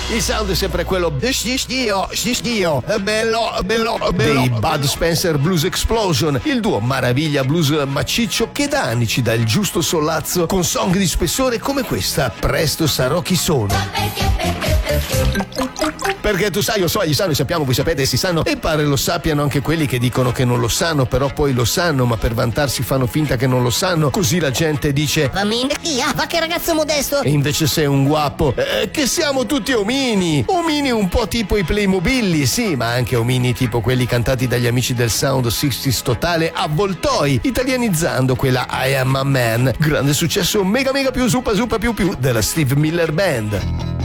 Il sound è sempre quello bello dei Bud Spencer Blues Explosion, il duo Maraviglia Blues macciccio che da anni ci dà il giusto sollazzo con song di spessore come questa, Presto sarò chi sono. Perché tu sai, io so, gli sanno, sappiamo, voi sapete, si sanno, e pare lo sappiano anche quelli che dicono che non lo sanno, però poi lo sanno, ma per vantarsi fanno finta che non lo sanno, così la gente dice va che ragazzo modesto. E invece sei un guappo, che siamo tutti omini un po' tipo i Playmobil, sì, ma anche omini tipo quelli cantati dagli amici del Sound 60s totale, avvoltoi, italianizzando quella I Am a Man, grande successo mega più zupa più della Steve Miller Band.